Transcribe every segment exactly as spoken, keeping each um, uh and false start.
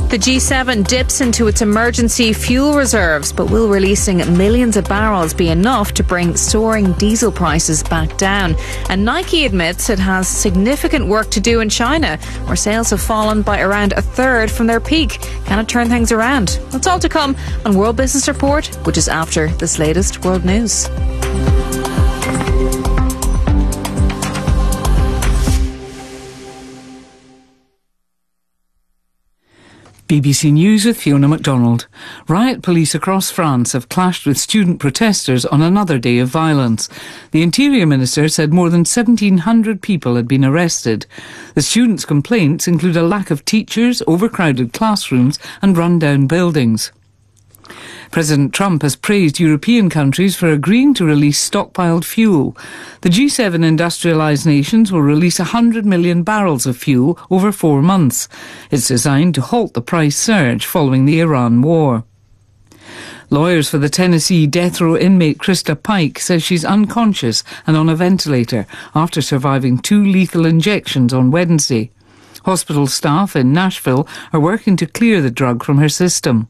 The G seven dips into its emergency fuel reserves, but will releasing millions of barrels be enough to bring soaring diesel prices back down? And Nike admits it has significant work to do in China, where sales have fallen by around a third from their peak. Can it turn things around? That's all to come on World Business Report, which is after this latest world news. B B C News with Fiona MacDonald. Riot police across France have clashed with student protesters on another day of violence. The Interior Minister said more than seventeen hundred people had been arrested. The students' complaints include a lack of teachers, overcrowded classrooms and run-down buildings. President Trump has praised European countries for agreeing to release stockpiled fuel. The G seven industrialised nations will release one hundred million barrels of fuel over four months. It's designed to halt the price surge following the Iran war. Lawyers for the Tennessee death row inmate Krista Pike says she's unconscious and on a ventilator after surviving two lethal injections on Wednesday. Hospital staff in Nashville are working to clear the drug from her system.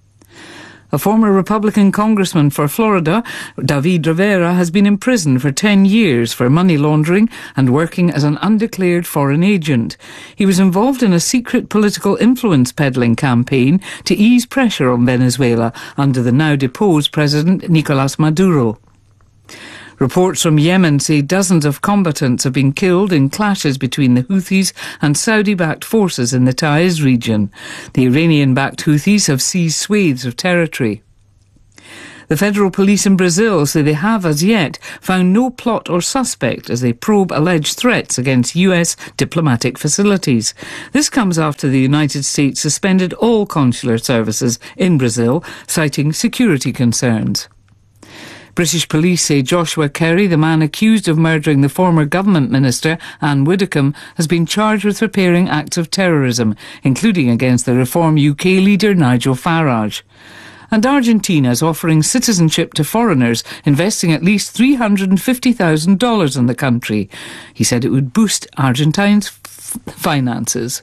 A former Republican congressman for Florida, David Rivera, has been in prison for ten years for money laundering and working as an undeclared foreign agent. He was involved in a secret political influence peddling campaign to ease pressure on Venezuela under the now deposed President Nicolás Maduro. Reports from Yemen say dozens of combatants have been killed in clashes between the Houthis and Saudi-backed forces in the Taiz region. The Iranian-backed Houthis have seized swathes of territory. The federal police in Brazil say they have, as yet, found no plot or suspect as they probe alleged threats against U S diplomatic facilities. This comes after the United States suspended all consular services in Brazil, citing security concerns. British police say Joshua Kerry, the man accused of murdering the former government minister Anne Widdecombe, has been charged with preparing acts of terrorism, including against the Reform U K leader Nigel Farage. And Argentina is offering citizenship to foreigners, investing at least three hundred fifty thousand dollars in the country. He said it would boost Argentines' f- finances.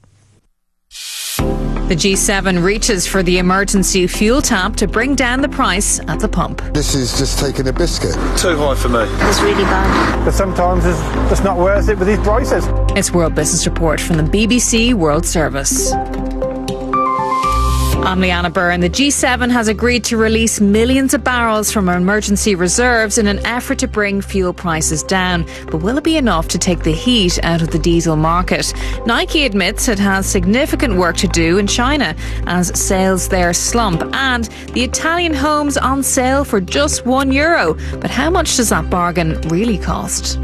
The G seven reaches for the emergency fuel tap to bring down the price at the pump. This is just taking a biscuit. Too high for me. It's really bad. But sometimes it's just not worth it with these prices. It's World Business Report from the B B C World Service. I'm Leanna Byrne. The G seven has agreed to release millions of barrels from emergency reserves in an effort to bring fuel prices down. But will it be enough to take the heat out of the diesel market? Nike admits it has significant work to do in China as sales there slump. And the Italian home's on sale for just one euro. But how much does that bargain really cost?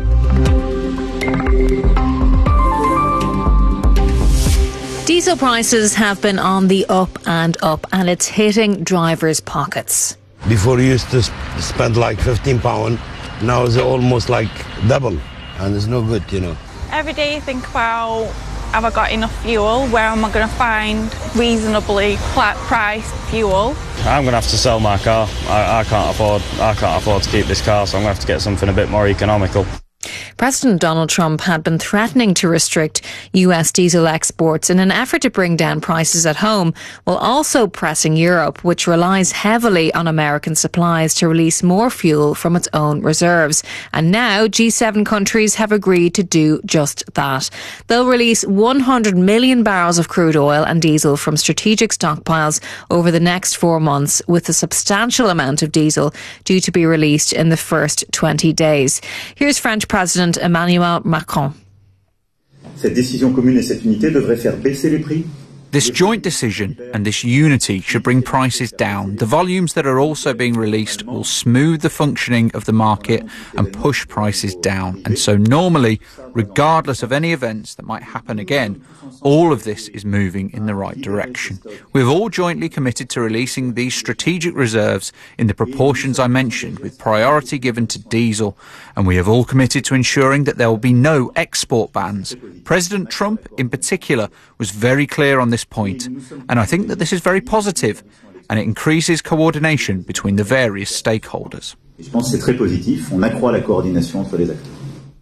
Diesel prices have been on the up and up, and it's hitting drivers' pockets. Before you used to spend like fifteen pounds, now it's almost like double, and it's no good, you know. Every day you think about, have I got enough fuel? Where am I going to find reasonably priced fuel? I'm going to have to sell my car. I, I can't afford, I can't afford to keep this car, so I'm going to have to get something a bit more economical. President Donald Trump had been threatening to restrict U S diesel exports in an effort to bring down prices at home, while also pressing Europe, which relies heavily on American supplies, to release more fuel from its own reserves. And now G seven countries have agreed to do just that. They'll release one hundred million barrels of crude oil and diesel from strategic stockpiles over the next four months, with a substantial amount of diesel due to be released in the first twenty days. Here's French President Emmanuel Macron. Cette décision commune et cette unité devraient faire baisser les prix. This joint decision and this unity should bring prices down. The volumes that are also being released will smooth the functioning of the market and push prices down. And so normally, regardless of any events that might happen again, all of this is moving in the right direction. We've all jointly committed to releasing these strategic reserves in the proportions I mentioned, with priority given to diesel, and we have all committed to ensuring that there will be no export bans. President Trump, in particular, was very clear on this point, and I think that this is very positive, and it increases coordination between the various stakeholders. Je pense que c'est très positif. On accroît la coordination entre les acteurs.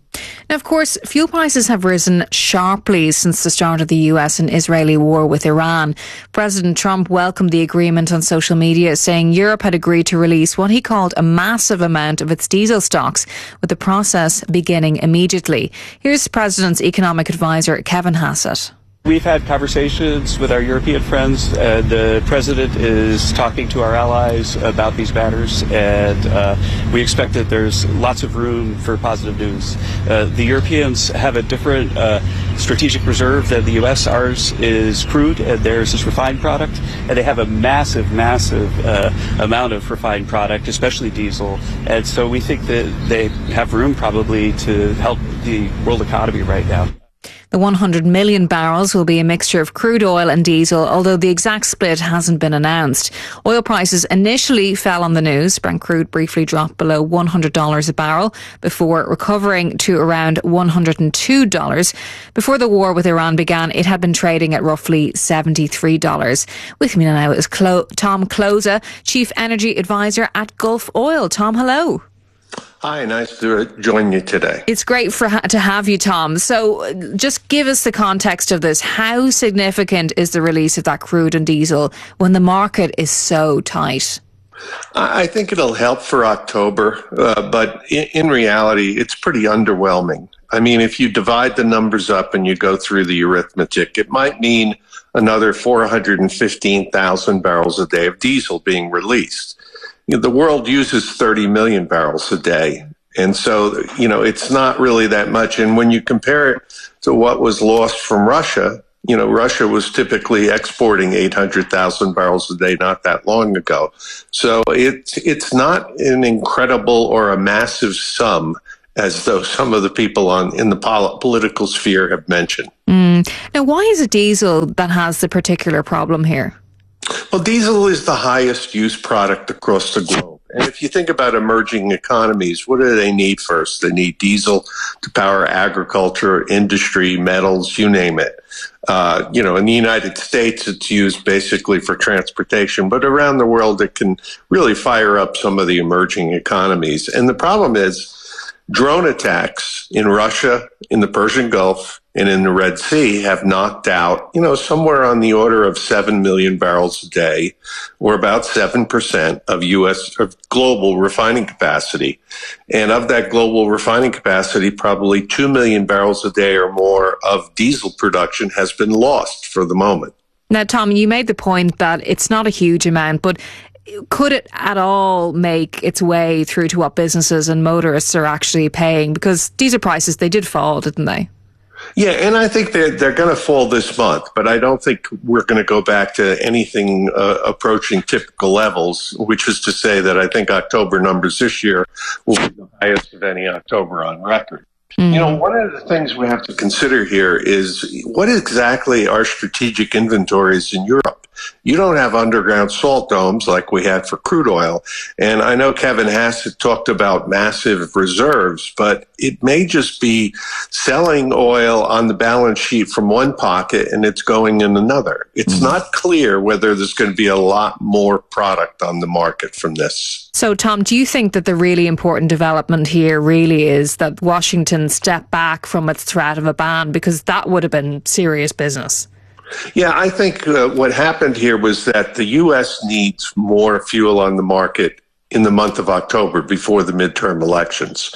Now, of course, fuel prices have risen sharply since the start of the U S and Israeli war with Iran. President Trump welcomed the agreement on social media, saying Europe had agreed to release what he called a massive amount of its diesel stocks, with the process beginning immediately. Here's President's economic advisor, Kevin Hassett. We've had conversations with our European friends. Uh, the president is talking to our allies about these matters, and uh, we expect that there's lots of room for positive news. Uh, the Europeans have a different uh, strategic reserve than the U S. Ours is crude, and theirs is refined product, and they have a massive, massive uh, amount of refined product, especially diesel. And so we think that they have room probably to help the world economy right now. The one hundred million barrels will be a mixture of crude oil and diesel, although the exact split hasn't been announced. Oil prices initially fell on the news. Brent crude briefly dropped below one hundred dollars a barrel before recovering to around one hundred two dollars. Before the war with Iran began, it had been trading at roughly seventy-three dollars. With me now is Clo- Tom Closa, Chief Energy Advisor at Gulf Oil. Tom, hello. Hi, nice to join you today. It's great for ha- to have you, Tom. So just give us the context of this. How significant is the release of that crude and diesel when the market is so tight? I think it'll help for October, uh, but in, in reality, it's pretty underwhelming. I mean, if you divide the numbers up and you go through the arithmetic, it might mean another four hundred fifteen thousand barrels a day of diesel being released. You know, the world uses thirty million barrels a day. And so, you know, it's not really that much. And when you compare it to what was lost from Russia, you know, Russia was typically exporting eight hundred thousand barrels a day not that long ago. So it's, it's not an incredible or a massive sum, as though some of the people on in the pol- political sphere have mentioned. Mm. Now, why is it diesel that has the particular problem here? Well, diesel is the highest used product across the globe. And if you think about emerging economies, what do they need first? They need diesel to power agriculture, industry, metals, you name it. Uh, you know, in the United States, it's used basically for transportation, but around the world, it can really fire up some of the emerging economies. And the problem is drone attacks in Russia, in the Persian Gulf, and in the Red Sea have knocked out, you know, somewhere on the order of seven million barrels a day, or about seven percent of U S of global refining capacity. And of that global refining capacity, probably two million barrels a day or more of diesel production has been lost for the moment. Now, Tom, you made the point that it's not a huge amount, but could it at all make its way through to what businesses and motorists are actually paying? Because diesel prices, they did fall, didn't they? Yeah, and I think they're, they're going to fall this month, but I don't think we're going to go back to anything uh, approaching typical levels, which is to say that I think October numbers this year will be the highest of any October on record. Mm-hmm. You know, one of the things we have to consider here is what exactly are strategic inventories in Europe? You don't have underground salt domes like we had for crude oil. And I know Kevin Hassett talked about massive reserves, but it may just be selling oil on the balance sheet from one pocket and it's going in another. It's mm-hmm. not clear whether there's going to be a lot more product on the market from this. So, Tom, do you think that the really important development here really is that Washington stepped back from its threat of a ban, because that would have been serious business? Yeah, I think uh, what happened here was that the U S needs more fuel on the market in the month of October before the midterm elections.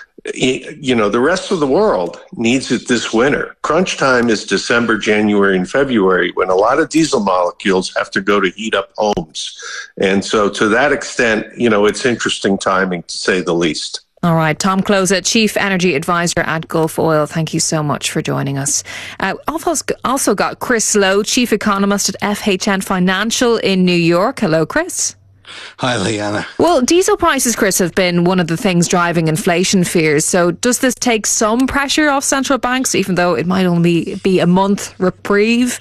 You know, the rest of the world needs it this winter. Crunch time is December, January, and February, when a lot of diesel molecules have to go to heat up homes. And so to that extent, you know, it's interesting timing, to say the least. All right, Tom Closa, Chief Energy Advisor at Gulf Oil, thank you so much for joining us. Uh, also got Chris Lowe, Chief Economist at F H N Financial in New York. Hello, Chris. Hi, Leanna. Well, diesel prices, Chris, have been one of the things driving inflation fears. So does this take some pressure off central banks, even though it might only be a month reprieve?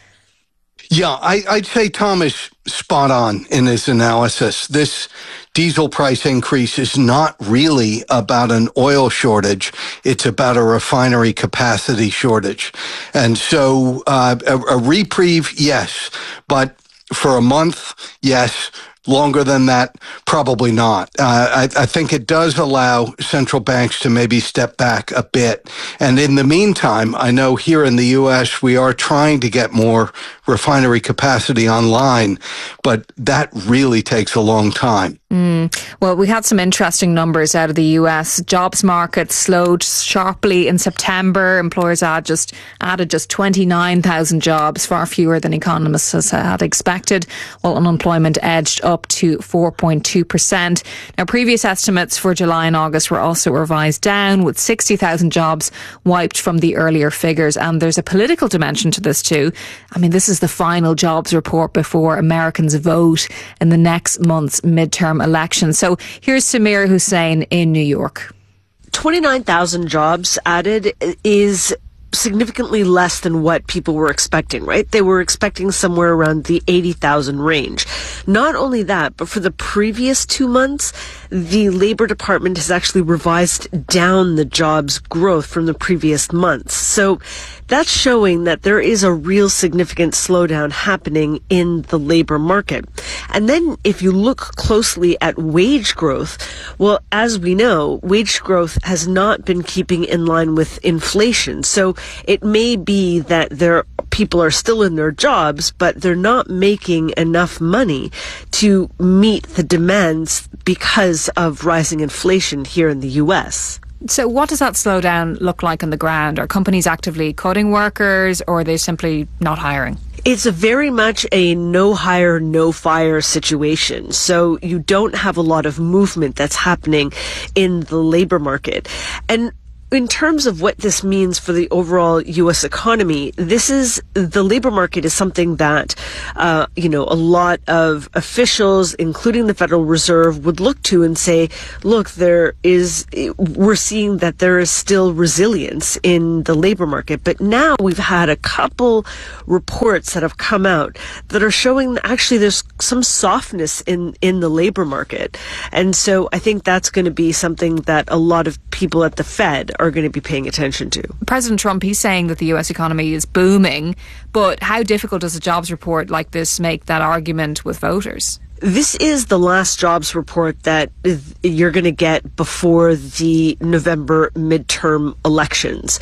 Yeah, I, I'd say Tom is spot on in his analysis. This diesel price increase is not really about an oil shortage. It's about a refinery capacity shortage. And so uh, a, a reprieve, yes, but for a month, yes. longer than that? Probably not. Uh, I, I think it does allow central banks to maybe step back a bit. And in the meantime, I know here in the U S, we are trying to get more refinery capacity online, but that really takes a long time. Mm. Well, we had some interesting numbers out of the U S. Jobs market slowed sharply in September. Employers add just added just twenty-nine thousand jobs, far fewer than economists had expected, while unemployment edged up to four point two percent. Now, previous estimates for July and August were also revised down, with sixty thousand jobs wiped from the earlier figures. And there's a political dimension to this too. I mean, this is the final jobs report before Americans vote in the next month's midterm election. So here's Samir Hussain in New York. twenty-nine thousand jobs added is significantly less than what people were expecting, right? They were expecting somewhere around the eighty thousand range. Not only that, but for the previous two months, the Labor Department has actually revised down the jobs growth from the previous months. So that's showing that there is a real significant slowdown happening in the labor market. And then if you look closely at wage growth, well, as we know, wage growth has not been keeping in line with inflation. So it may be that there people are still in their jobs, but they're not making enough money to meet the demands because of rising inflation here in the U S. So what does that slowdown look like on the ground? Are companies actively cutting workers, or are they simply not hiring? It's a very much a no hire, no fire situation. So you don't have a lot of movement that's happening in the labor market. And in terms of what this means for the overall U S economy, this is the labor market is something that, uh, you know, a lot of officials, including the Federal Reserve, would look to and say, look, there is, we're seeing that there is still resilience in the labor market. But now we've had a couple reports that have come out that are showing that actually there's some softness in, in the labor market. And so I think that's going to be something that a lot of people at the Fed are going to be paying attention to. President Trump, he's saying that the U S economy is booming, but how difficult does a jobs report like this make that argument with voters? This is the last jobs report that you're going to get before the November midterm elections.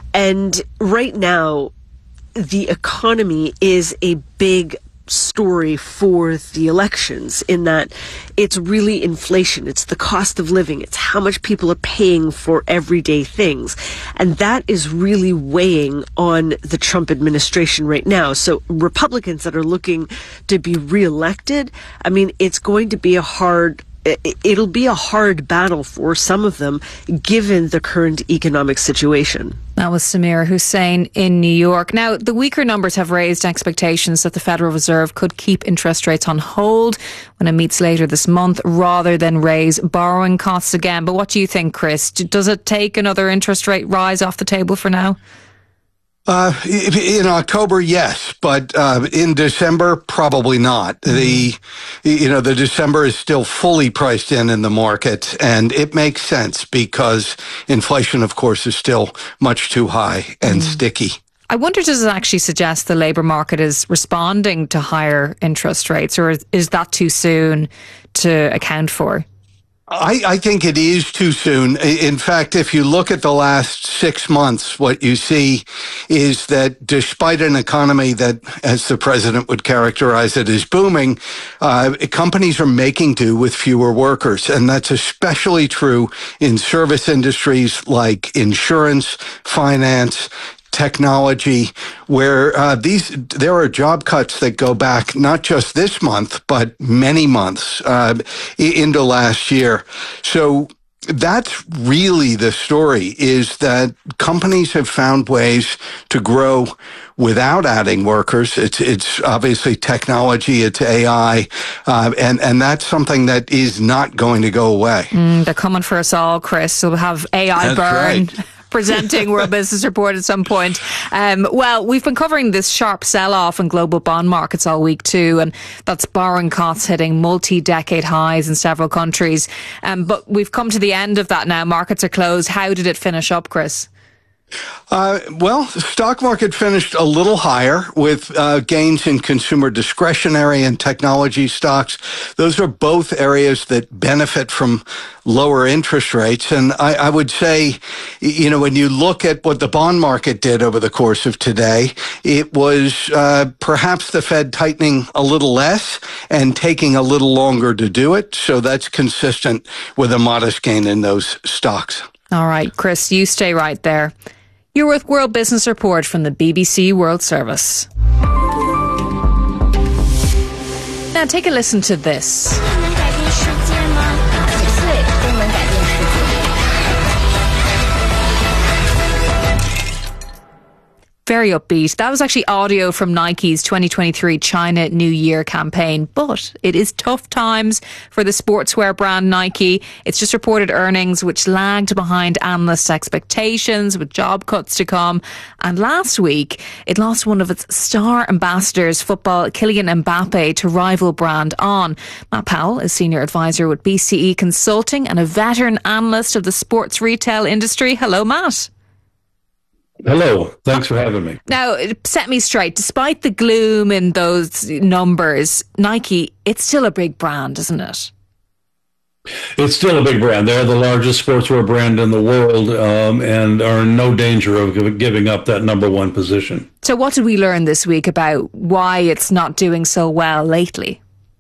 And right now, the economy is a big story for the elections, in that it's really inflation, it's the cost of living, it's how much people are paying for everyday things. And that is really weighing on the Trump administration right now. So Republicans that are looking to be reelected, I mean, it's going to be a hard It'll be a hard battle for some of them, given the current economic situation. That was Samir Hussain in New York. Now, the weaker numbers have raised expectations that the Federal Reserve could keep interest rates on hold when it meets later this month, rather than raise borrowing costs again. But what do you think, Chris? Does it take another interest rate rise off the table for now? Uh, in October, yes, but uh, in December, probably not. Mm-hmm. The, you know, the December is still fully priced in in the market, and it makes sense because inflation, of course, is still much too high and mm. sticky. I wonder, does it actually suggest the labour market is responding to higher interest rates, or is that too soon to account for? I, I think it is too soon. In fact, if you look at the last six months, what you see is that despite an economy that, as the president would characterize it, is booming, uh, companies are making do with fewer workers. And that's especially true in service industries like insurance, finance, technology, where uh, these there are job cuts that go back not just this month, but many months uh, into last year. So that's really the story, is that companies have found ways to grow without adding workers. It's it's obviously technology, it's A I, uh, and, and that's something that is not going to go away. Mm, they're coming for us all, Chris. So we'll have A I that's burn. Right. Presenting World Business Report at some point. Um, well, we've been covering this sharp sell-off in global bond markets all week too, and that's borrowing costs hitting multi-decade highs in several countries. Um, but we've come to the end of that now. Markets are closed. How did it finish up, Chris? Uh, well, the stock market finished a little higher with uh, gains in consumer discretionary and technology stocks. Those are both areas that benefit from lower interest rates. And I, I would say, you know, when you look at what the bond market did over the course of today, it was uh, perhaps the Fed tightening a little less and taking a little longer to do it. So that's consistent with a modest gain in those stocks. All right, Chris, you stay right there. You're with World Business Report from the B B C World Service. Now take a listen to this. Very upbeat. That was actually audio from Nike's twenty twenty-three China New Year campaign. But it is tough times for the sportswear brand Nike. It's just reported earnings which lagged behind analysts' expectations with job cuts to come. And last week, it lost one of its star ambassadors, football Kylian Mbappe, to rival brand On. Matt Powell is senior advisor with B C E Consulting and a veteran analyst of the sports retail industry. Hello, Matt. Hello. Thanks for having me. Now, set me straight. Despite the gloom in those numbers, Nike, it's still a big brand, isn't it? It's still a big brand. They're the largest sportswear brand in the world um, and are in no danger of giving up that number one position. So what did we learn this week about why it's not doing so well lately?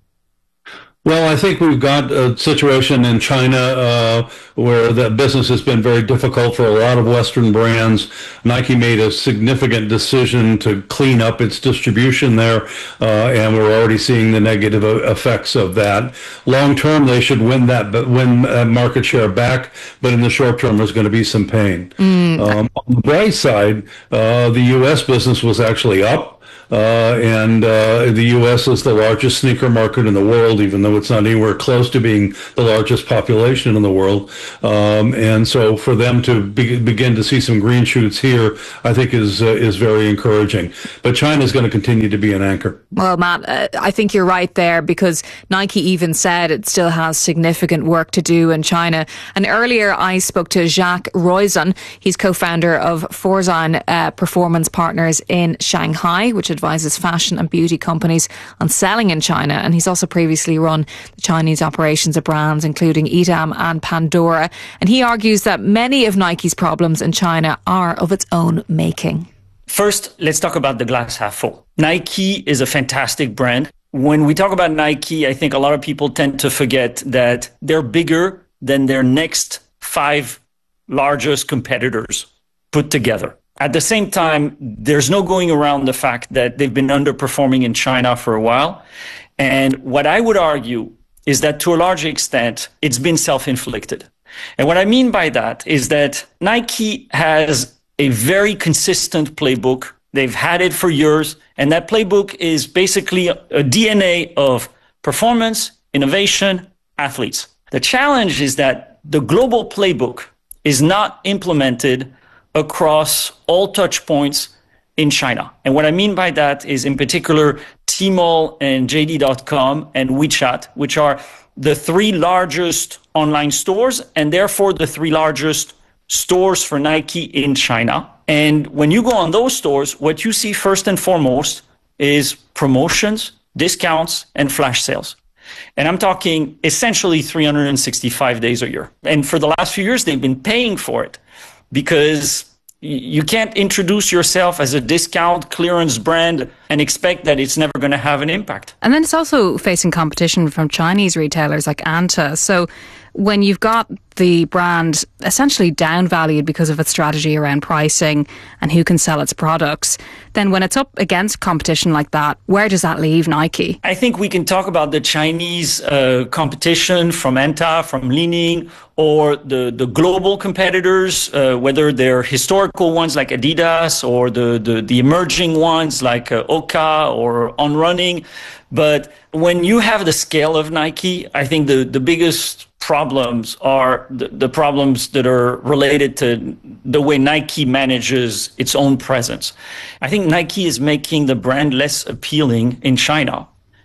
Well, I think we've got a situation in China uh, where the business has been very difficult for a lot of Western brands. Nike made a significant decision to clean up its distribution there, uh, and we're already seeing the negative effects of that. Long term, they should win that, but win uh, market share back. But in the short term, there's going to be some pain. Mm. Um, on the bright side, uh, the U S business was actually up. Uh, and uh, the U S is the largest sneaker market in the world, even though it's not anywhere close to being the largest population in the world. Um, and so for them to be, begin to see some green shoots here, I think is uh, is very encouraging. But China is going to continue to be an anchor. Well, Matt, uh, I think you're right there, because Nike even said it still has significant work to do in China. And earlier I spoke to Jacques Roizon. He's co-founder of Forzan uh, Performance Partners in Shanghai, which advises fashion and beauty companies on selling in China. And he's also previously run the Chinese operations of brands including Edam and Pandora. And he argues that many of Nike's problems in China are of its own making. First, let's talk about the glass half full. Nike is a fantastic brand. When we talk about Nike, I think a lot of people tend to forget that they're bigger than their next five largest competitors put together. At the same time, there's no going around the fact that they've been underperforming in China for a while. And what I would argue is that to a large extent, it's been self-inflicted. And what I mean by that is that Nike has a very consistent playbook. They've had it for years. And that playbook is basically a D N A of performance, innovation, athletes. The challenge is that the global playbook is not implemented across all touch points in China. And what I mean by that is in particular Tmall and J D dot com and WeChat, which are the three largest online stores and therefore the three largest stores for Nike in China. And when you go on those stores, what you see first and foremost is promotions, discounts, and flash sales. And I'm talking essentially three hundred sixty-five days a year. And for the last few years, they've been paying for it, because you can't introduce yourself as a discount clearance brand and expect that it's never going to have an impact. And then it's also facing competition from Chinese retailers like Anta. So when you've got the brand essentially downvalued because of its strategy around pricing and who can sell its products, then when it's up against competition like that, where does that leave Nike? I think we can talk about the Chinese uh, competition from Anta, from Li-Ning, or the, the global competitors, uh, whether they're historical ones like Adidas or the, the, the emerging ones like uh, Oka or On Running. But when you have the scale of Nike, I think the, the biggest problems are the, the problems that are related to the way Nike manages its own presence. I think Nike is making the brand less appealing in China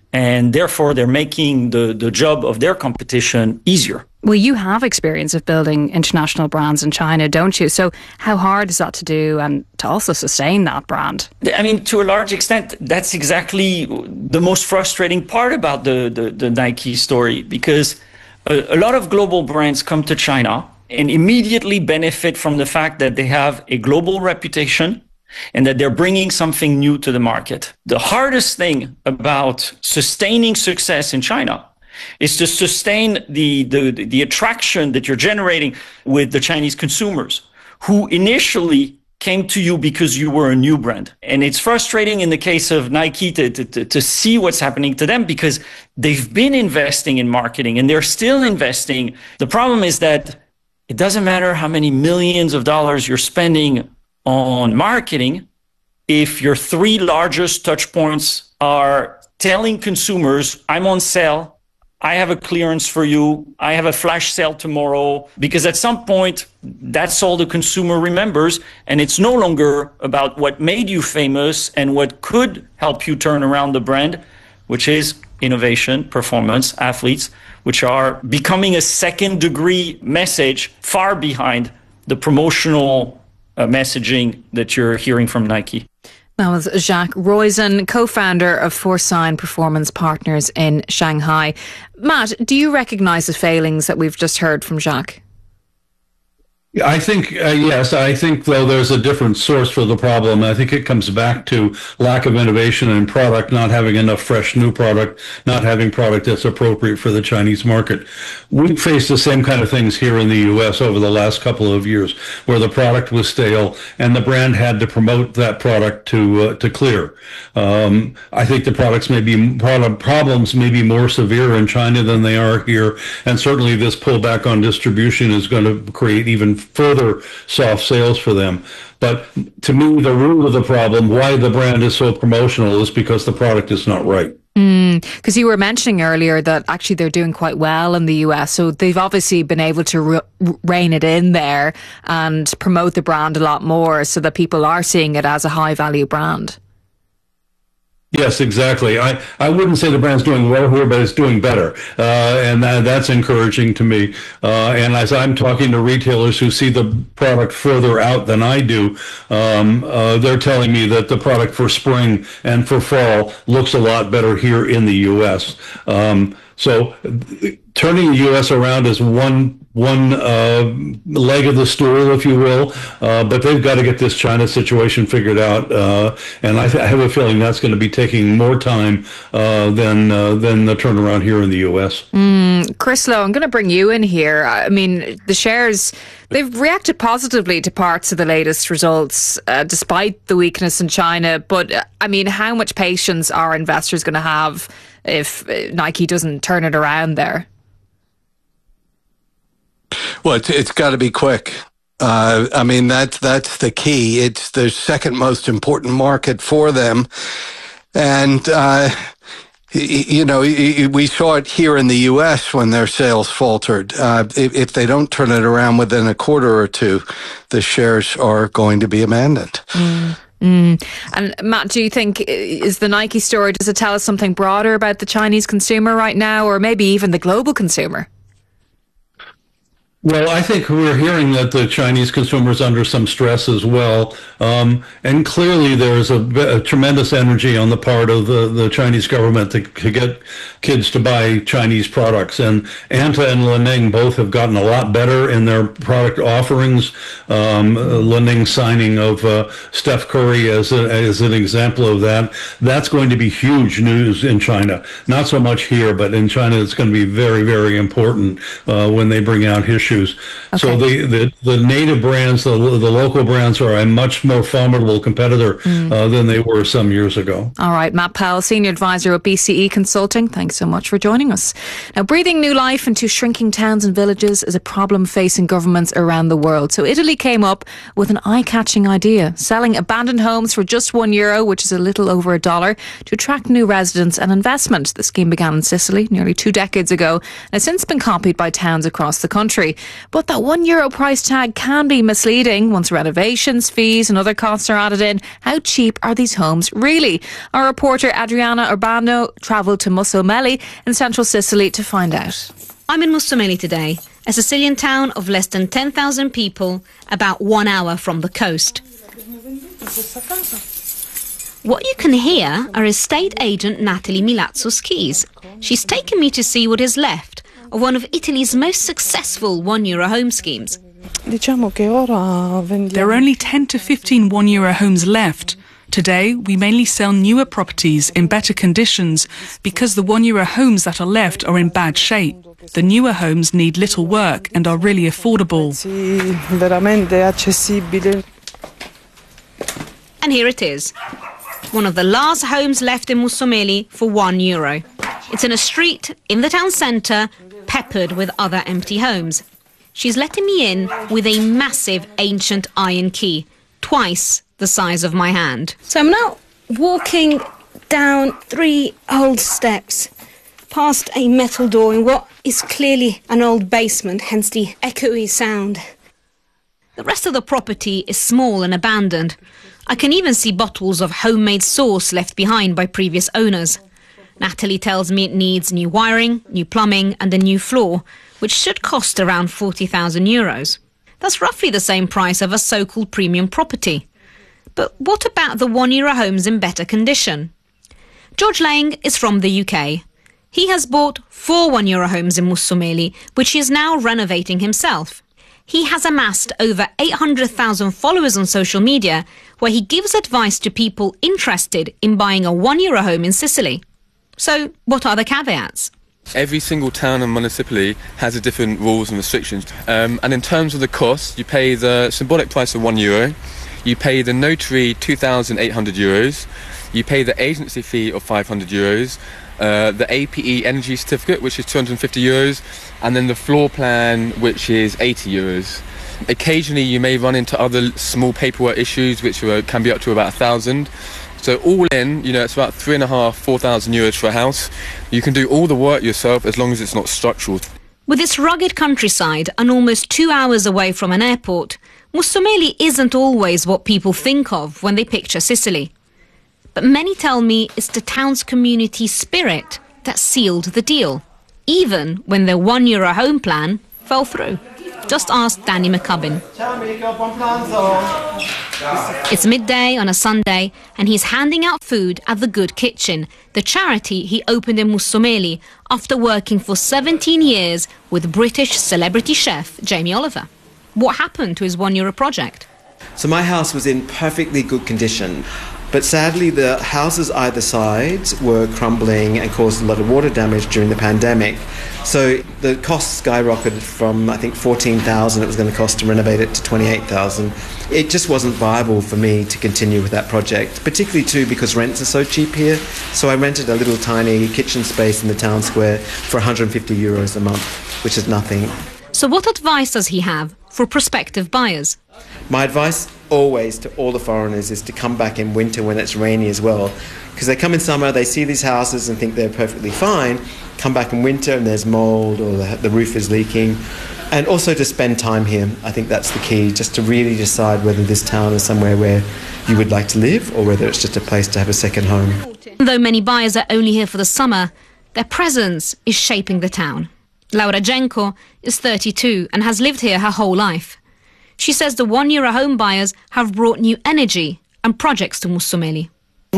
And therefore, they're making the, the job of their competition easier. Well, you have experience of building international brands in China, don't you? So how hard is that to do and to also sustain that brand? I mean, to a large extent, that's exactly the most frustrating part about the, the, the Nike story, because a, a lot of global brands come to China and immediately benefit from the fact that they have a global reputation and that they're bringing something new to the market. The hardest thing about sustaining success in China is to sustain the, the, the attraction that you're generating with the Chinese consumers who initially came to you because you were a new brand. And it's frustrating in the case of Nike to, to, to see what's happening to them because they've been investing in marketing and they're still investing. The problem is that it doesn't matter how many millions of dollars you're spending on marketing if your three largest touch points are telling consumers, I'm on sale, I have a clearance for you, I have a flash sale tomorrow, because at some point, that's all the consumer remembers, and it's no longer about what made you famous and what could help you turn around the brand, which is innovation, performance, athletes, which are becoming a second-degree message far behind the promotional uh, messaging that you're hearing from Nike. That was Jacques Roizen, co-founder of Forsign Performance Partners in Shanghai. Matt, do you recognise the failings that we've just heard from Jacques? I think, uh, yes, I think, though, there's a different source for the problem. I think it comes back to lack of innovation in product, not having enough fresh new product, not having product that's appropriate for the Chinese market. We faced the same kind of things here in the U S over the last couple of years, where the product was stale and the brand had to promote that product to uh, to clear. Um, I think the products may be, product problems may be more severe in China than they are here, and certainly this pullback on distribution is going to create even further soft sales for them. But to me, the root of the problem, why the brand is so promotional, is because the product is not right. Because mm, you were mentioning earlier that actually they're doing quite well in the U S, so they've obviously been able to re- rein it in there and promote the brand a lot more so that people are seeing it as a high value brand. Yes, exactly. I, I wouldn't say the brand's doing well here, but it's doing better. Uh, and that, that's encouraging to me. Uh, and as I'm talking to retailers who see the product further out than I do, um, uh, they're telling me that the product for spring and for fall looks a lot better here in the U S. Um, so turning the U S around is one one uh, leg of the stool, if you will, uh, but they've got to get this China situation figured out, uh, and I, th- I have a feeling that's going to be taking more time uh, than uh, than the turnaround here in the U S. Mm, Chris Lowe, I'm going to bring you in here. I mean, the shares, they've reacted positively to parts of the latest results, uh, despite the weakness in China, but uh, I mean, how much patience are investors going to have if uh, Nike doesn't turn it around there? Well, it's, it's got to be quick. Uh, I mean, that's that's the key. It's the second most important market for them. And, uh, you know, we saw it here in the U S when their sales faltered. Uh, if, if they don't turn it around within a quarter or two, the shares are going to be abandoned. Mm. Mm. And Matt, do you think, is the Nike story, does it tell us something broader about the Chinese consumer right now, or maybe even the global consumer? Well, I think we're hearing that the Chinese consumer is under some stress as well. Um, and clearly there's a, a tremendous energy on the part of the, the Chinese government to, to get kids to buy Chinese products. And Anta and Li-Ning both have gotten a lot better in their product offerings. Um, Li-Ning signing of uh, Steph Curry as, a, as an example of that. That's going to be huge news in China. Not so much here, but in China it's going to be very, very important uh, when they bring out his shoes. Okay. So the, the, the native brands, the, the local brands are a much more formidable competitor mm. uh, than they were some years ago. All right, Matt Powell, Senior Advisor at B C E Consulting. Thanks so much for joining us. Now, breathing new life into shrinking towns and villages is a problem facing governments around the world. So Italy came up with an eye-catching idea, selling abandoned homes for just one euro, which is a little over a dollar, to attract new residents and investment. The scheme began in Sicily nearly two decades ago and has since been copied by towns across the country. But that one euro price tag can be misleading once renovations, fees and other costs are added in. How cheap are these homes really? Our reporter Adriana Urbano travelled to Mussomeli in central Sicily to find out. I'm in Mussomeli today, a Sicilian town of less than ten thousand people, about one hour from the coast. What you can hear are estate agent Natalie Milazzo's keys. She's taken me to see what is left of one of Italy's most successful one euro home schemes. There are only ten to fifteen one euro homes left. Today, we mainly sell newer properties in better conditions because the one euro homes that are left are in bad shape. The newer homes need little work and are really affordable. And here it is. One of the last homes left in Mussomeli for one euro. It's in a street in the town centre, peppered with other empty homes. She's letting me in with a massive ancient iron key, twice the size of my hand. So I'm now walking down three old steps, past a metal door in what is clearly an old basement, hence the echoey sound. The rest of the property is small and abandoned. I can even see bottles of homemade sauce left behind by previous owners. Natalie tells me it needs new wiring, new plumbing and a new floor, which should cost around forty thousand euros. That's roughly the same price of a so-called premium property. But what about the one euro homes in better condition? George Lang is from the U K. He has bought four one euro homes in Mussomeli, which he is now renovating himself. He has amassed over eight hundred thousand followers on social media, where he gives advice to people interested in buying a one euro home in Sicily. So, what are the caveats? Every single town and municipality has a different rules and restrictions. Um, and in terms of the cost, you pay the symbolic price of one euro, you pay the notary two thousand eight hundred euros, you pay the agency fee of five hundred euros, uh, the A P E energy certificate, which is two hundred fifty euros, and then the floor plan, which is eighty euros. Occasionally you may run into other small paperwork issues, which are, can be up to about a thousand. So all in, you know, it's about three and a half, four thousand euros for a house. You can do all the work yourself as long as it's not structural. With its rugged countryside and almost two hours away from an airport, Mussomeli isn't always what people think of when they picture Sicily. But many tell me it's the town's community spirit that sealed the deal, even when their one euro home plan fell through. Just ask Danny McCubbin. It's midday on a Sunday and he's handing out food at the Good Kitchen, the charity he opened in Mussomeli after working for seventeen years with British celebrity chef Jamie Oliver. What happened to his one euro project? So my house was in perfectly good condition, but sadly the houses either side were crumbling and caused a lot of water damage during the pandemic. So the cost skyrocketed from, I think, fourteen thousand it was going to cost to renovate it to twenty-eight thousand. It just wasn't viable for me to continue with that project, particularly too because rents are so cheap here. So I rented a little tiny kitchen space in the town square for one hundred fifty euros a month, which is nothing. So what advice does he have for prospective buyers? My advice always to all the foreigners is to come back in winter when it's rainy as well, because they come in summer, they see these houses and think they're perfectly fine, come back in winter and there's mold or the, the roof is leaking, and also to spend time here. I think that's the key, just to really decide whether this town is somewhere where you would like to live or whether it's just a place to have a second home. Though many buyers are only here for the summer, their presence is shaping the town. Laura Jenko is thirty-two and has lived here her whole life. She says the one euro home buyers have brought new energy and projects to Mussomeli.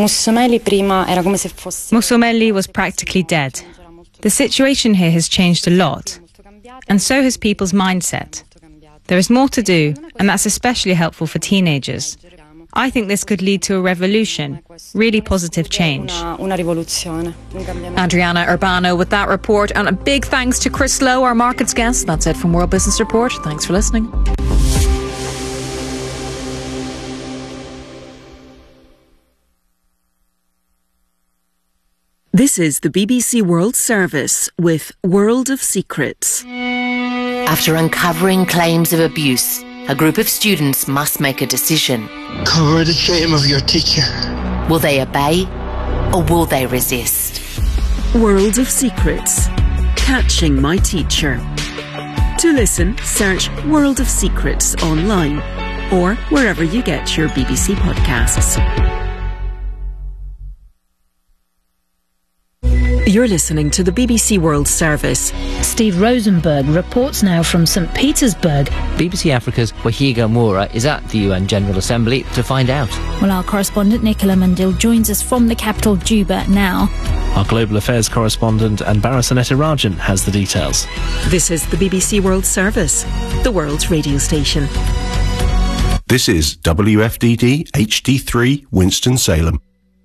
Mussomeli was practically dead. The situation here has changed a lot, and so has people's mindset. There is more to do, and that's especially helpful for teenagers. I think this could lead to a revolution, really positive change. Adriana Urbano with that report, and a big thanks to Chris Lowe, our markets guest. That's it from World Business Report. Thanks for listening. This is the B B C World Service with World of Secrets. After uncovering claims of abuse, a group of students must make a decision. Cover the shame of your teacher. Will they obey or will they resist? World of Secrets. Catching My Teacher. To listen, search World of Secrets online or wherever you get your B B C podcasts. You're listening to the B B C World Service. Steve Rosenberg reports now from St Petersburg. B B C Africa's Wahiga Moura is at the U N General Assembly to find out. Well, our correspondent Nicola Mandil joins us from the capital Juba now. Our global affairs correspondent Anbara Sanetarajan has the details. This is the B B C World Service, the world's radio station. This is W F D D H D three Winston-Salem.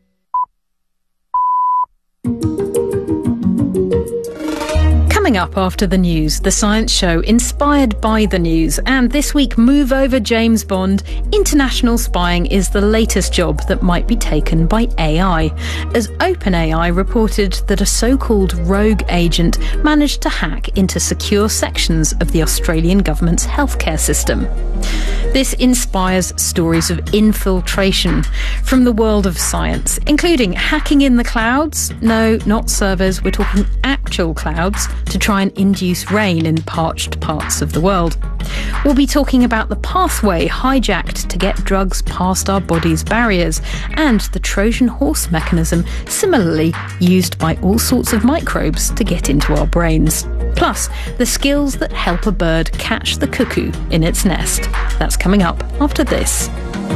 Coming up after the news, the science show inspired by the news. And this week, move over James Bond. International spying is the latest job that might be taken by A I, as OpenAI reported that a so-called rogue agent managed to hack into secure sections of the Australian government's healthcare system. This inspires stories of infiltration from the world of science, including hacking in the clouds. No, not servers, we're talking actual clouds, to try and induce rain in parched parts of the world. We'll be talking about the pathway hijacked to get drugs past our body's barriers, and the Trojan horse mechanism similarly used by all sorts of microbes to get into our brains. Plus, the skills that help a bird catch the cuckoo in its nest. That's coming up after this.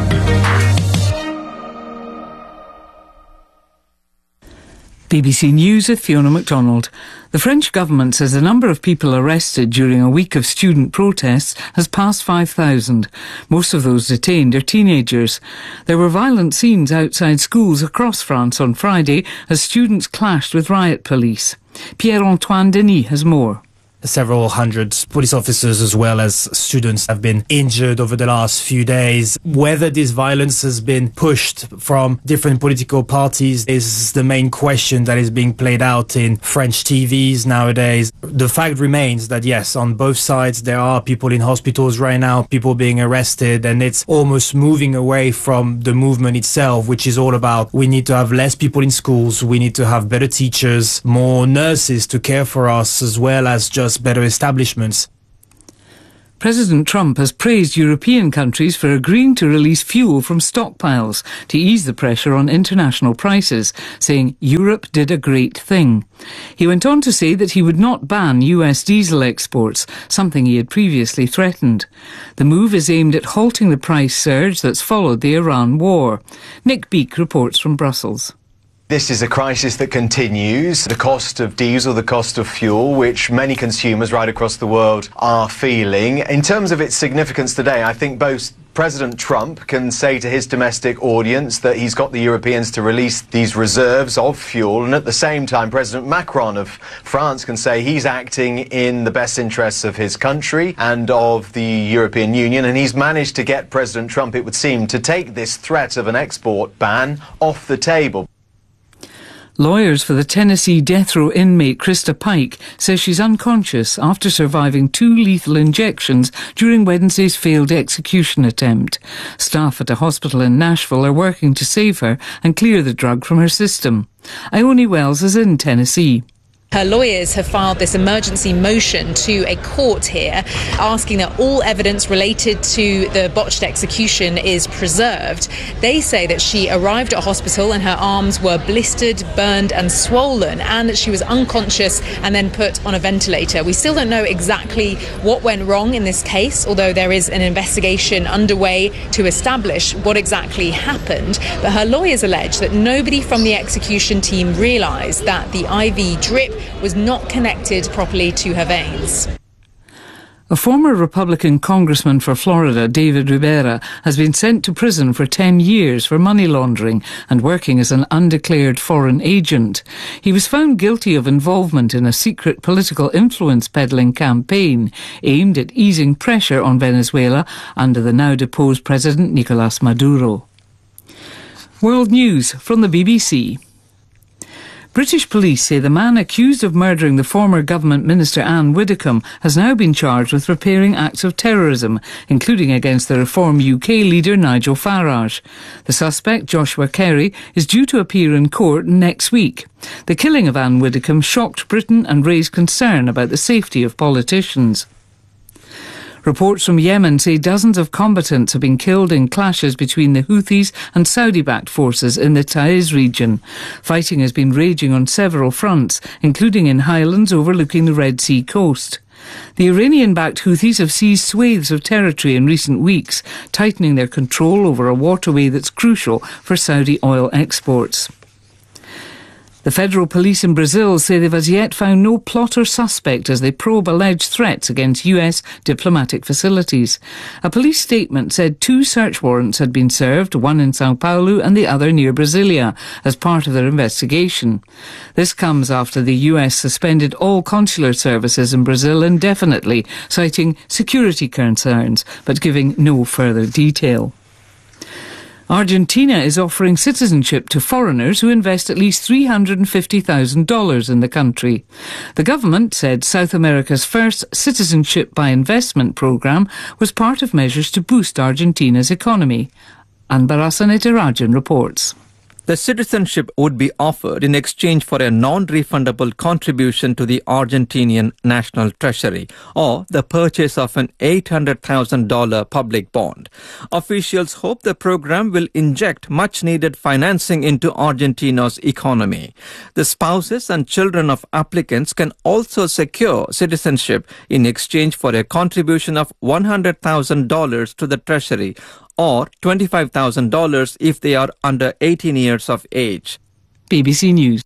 B B C News with Fiona MacDonald. The French government says the number of people arrested during a week of student protests has passed five thousand. Most of those detained are teenagers. There were violent scenes outside schools across France on Friday as students clashed with riot police. Pierre-Antoine Denis has more. Several hundred police officers as well as students have been injured over the last few days. Whether this violence has been pushed from different political parties is the main question that is being played out in French T Vs nowadays. The fact remains that yes, on both sides there are people in hospitals right now, people being arrested, and it's almost moving away from the movement itself, which is all about we need to have less people in schools, we need to have better teachers, more nurses to care for us, as well as just better establishments. President Trump has praised European countries for agreeing to release fuel from stockpiles to ease the pressure on international prices, saying Europe did a great thing. He went on to say that he would not ban U S diesel exports, something he had previously threatened. The move is aimed at halting the price surge that's followed the Iran war. Nick Beake reports from Brussels. This is a crisis that continues. The cost of diesel, the cost of fuel, which many consumers right across the world are feeling. In terms of its significance today, I think both President Trump can say to his domestic audience that he's got the Europeans to release these reserves of fuel, and at the same time President Macron of France can say he's acting in the best interests of his country and of the European Union, and he's managed to get President Trump, it would seem, to take this threat of an export ban off the table. Lawyers for the Tennessee death row inmate Krista Pike say she's unconscious after surviving two lethal injections during Wednesday's failed execution attempt. Staff at a hospital in Nashville are working to save her and clear the drug from her system. Ione Wells is in Tennessee. Her lawyers have filed this emergency motion to a court here, asking that all evidence related to the botched execution is preserved. They say that she arrived at hospital and her arms were blistered, burned and swollen, and that she was unconscious and then put on a ventilator. We still don't know exactly what went wrong in this case, although there is an investigation underway to establish what exactly happened. But her lawyers allege that nobody from the execution team realised that the I V drip was not connected properly to her veins. A former Republican congressman for Florida, David Rivera, has been sent to prison for ten years for money laundering and working as an undeclared foreign agent. He was found guilty of involvement in a secret political influence peddling campaign aimed at easing pressure on Venezuela under the now deposed President Nicolas Maduro. World News from the B B C. British police say the man accused of murdering the former government minister Anne Widdecombe has now been charged with preparing acts of terrorism, including against the Reform U K leader Nigel Farage. The suspect, Joshua Kerry, is due to appear in court next week. The killing of Anne Widdecombe shocked Britain and raised concern about the safety of politicians. Reports from Yemen say dozens of combatants have been killed in clashes between the Houthis and Saudi-backed forces in the Taiz region. Fighting has been raging on several fronts, including in highlands overlooking the Red Sea coast. The Iranian-backed Houthis have seized swathes of territory in recent weeks, tightening their control over a waterway that's crucial for Saudi oil exports. The federal police in Brazil say they've as yet found no plot or suspect as they probe alleged threats against U S diplomatic facilities. A police statement said two search warrants had been served, one in Sao Paulo and the other near Brasilia, as part of their investigation. This comes after the U S suspended all consular services in Brazil indefinitely, citing security concerns, but giving no further detail. Argentina is offering citizenship to foreigners who invest at least three hundred fifty thousand dollars in the country. The government said South America's first citizenship by investment programme was part of measures to boost Argentina's economy. Anbarasan Etirajan reports. The citizenship would be offered in exchange for a non-refundable contribution to the Argentinian National Treasury or the purchase of an eight hundred thousand dollars public bond. Officials hope the program will inject much-needed financing into Argentina's economy. The spouses and children of applicants can also secure citizenship in exchange for a contribution of one hundred thousand dollars to the Treasury or twenty-five thousand dollars if they are under eighteen years of age. B B C News.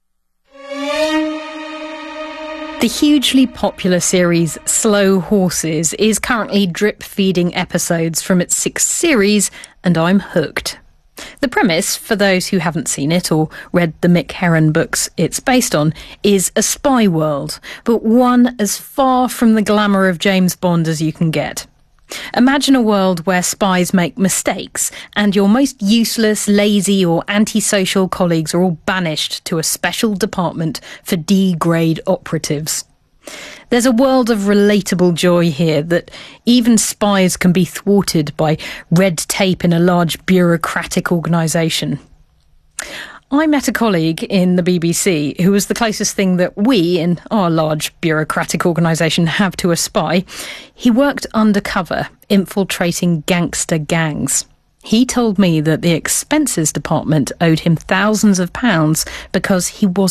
The hugely popular series Slow Horses is currently drip-feeding episodes from its sixth series, and I'm hooked. The premise, for those who haven't seen it or read the Mick Herron books it's based on, is a spy world, but one as far from the glamour of James Bond as you can get. Imagine a world where spies make mistakes and your most useless, lazy or antisocial colleagues are all banished to a special department for D-grade operatives. There's a world of relatable joy here that even spies can be thwarted by red tape in a large bureaucratic organisation. I met a colleague in the B B C who was the closest thing that we, in our large bureaucratic organisation, have to a spy. He worked undercover, infiltrating gangster gangs. He told me that the expenses department owed him thousands of pounds because he wasn't